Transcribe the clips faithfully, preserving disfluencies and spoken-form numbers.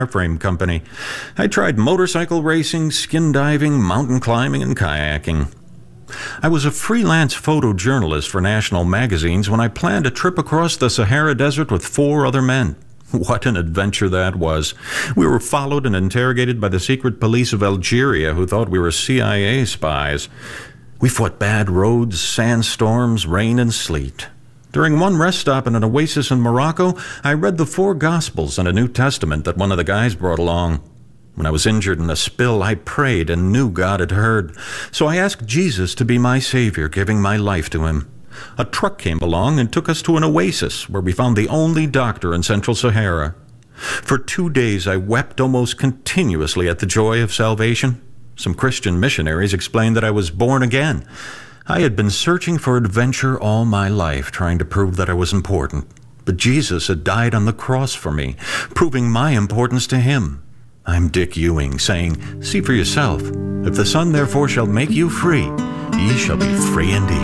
Airframe Company. I tried motorcycle racing, skin diving, mountain climbing, and kayaking. I was a freelance photojournalist for national magazines when I planned a trip across the Sahara Desert with four other men. What an adventure that was. We were followed and interrogated by the secret police of Algeria, who thought we were C I A spies. We fought bad roads, sandstorms, rain, and sleet. During one rest stop in an oasis in Morocco, I read the four Gospels and a New Testament that one of the guys brought along. When I was injured in a spill, I prayed and knew God had heard. So I asked Jesus to be my Savior, giving my life to him. A truck came along and took us to an oasis where we found the only doctor in Central Sahara. For two days, I wept almost continuously at the joy of salvation. Some Christian missionaries explained that I was born again. I had been searching for adventure all my life, trying to prove that I was important. But Jesus had died on the cross for me, proving my importance to him. I'm Dick Ewing, saying, "See for yourself. If the Son therefore shall make you free, ye shall be free indeed."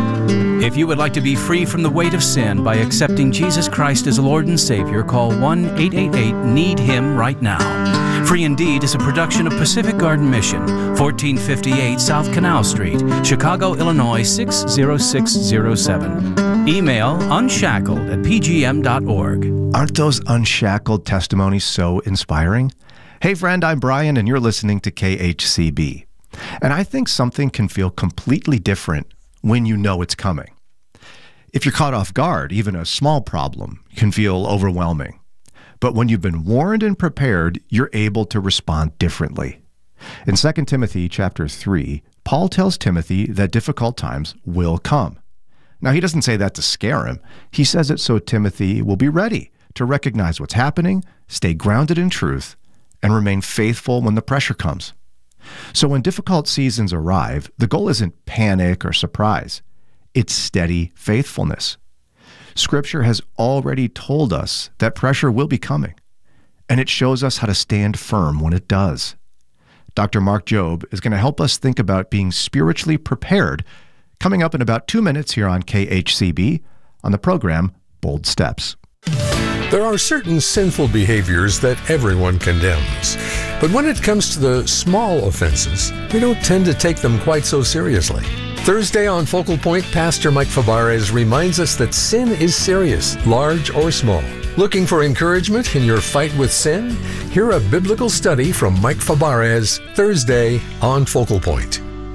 If you would like to be free from the weight of sin by accepting Jesus Christ as Lord and Savior, call one eight eight eight, need him right now. Free Indeed is a production of Pacific Garden Mission, fourteen fifty-eight South Canal Street, Chicago, Illinois six zero six zero seven. Email unshackled at p g m dot org. Aren't those unshackled testimonies so inspiring? Hey friend, I'm Brian and you're listening to K H C B. And I think something can feel completely different when you know it's coming. If you're caught off guard, even a small problem can feel overwhelming. But when you've been warned and prepared, you're able to respond differently. In Second Timothy chapter three, Paul tells Timothy that difficult times will come. Now, he doesn't say that to scare him. He says it so Timothy will be ready to recognize what's happening, stay grounded in truth, and remain faithful when the pressure comes. So when difficult seasons arrive, the goal isn't panic or surprise. It's steady faithfulness. Scripture has already told us that pressure will be coming, and it shows us how to stand firm when it does. Doctor Mark Jobe is going to help us think about being spiritually prepared, coming up in about two minutes here on K H C B on the program Bold Steps. There are certain sinful behaviors that everyone condemns. But when it comes to the small offenses, we don't tend to take them quite so seriously. Thursday on Focal Point, Pastor Mike Fabarez reminds us that sin is serious, large or small. Looking for encouragement in your fight with sin? Hear a biblical study from Mike Fabarez, Thursday on Focal Point.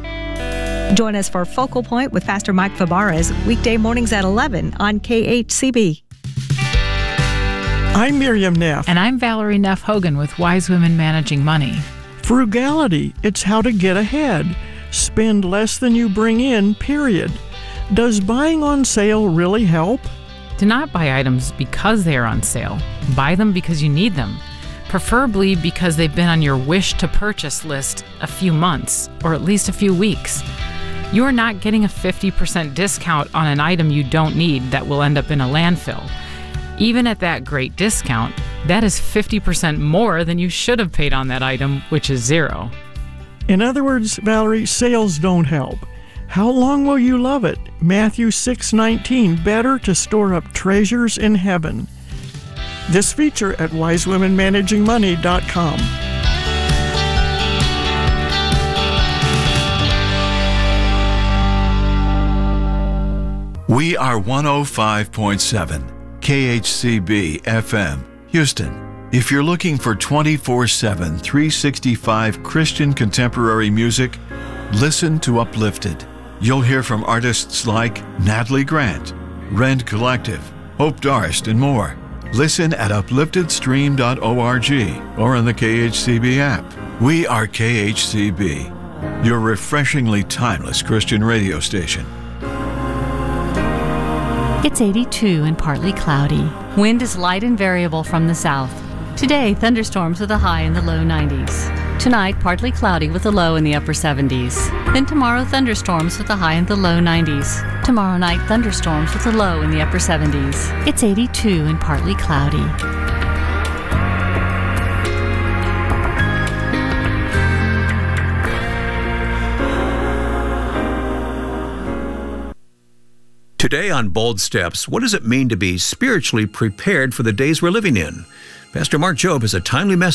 Join us for Focal Point with Pastor Mike Fabarez, weekday mornings at eleven on K H C B. I'm Miriam Neff. And I'm Valerie Neff Hogan with Wise Women Managing Money. Frugality, it's how to get ahead. Spend less than you bring in, period. Does buying on sale really help? Do not buy items because they are on sale. Buy them because you need them, preferably because they've been on your wish to purchase list a few months or at least a few weeks. You are not getting a fifty percent discount on an item you don't need that will end up in a landfill. Even at that great discount, that is fifty percent more than you should have paid on that item, which is zero. In other words, Valerie, sales don't help. How long will you love it? Matthew six nineteen, better to store up treasures in heaven. This feature at wise women managing money dot com. We are one oh five point seven. K H C B F M, Houston. If you're looking for twenty-four seven, three sixty-five Christian contemporary music, listen to Uplifted. You'll hear from artists like Natalie Grant, Rend Collective, Hope Darst, and more. Listen at uplifted stream dot org or on the K H C B app. We are K H C B, your refreshingly timeless Christian radio station. It's eighty-two and partly cloudy. Wind is light and variable from the south. Today, thunderstorms with a high in the low nineties. Tonight, partly cloudy with a low in the upper seventies. Then tomorrow, thunderstorms with a high in the low nineties. Tomorrow night, thunderstorms with a low in the upper seventies. It's eighty-two and partly cloudy. Today on Bold Steps, what does it mean to be spiritually prepared for the days we're living in? Pastor Mark Jobe has a timely message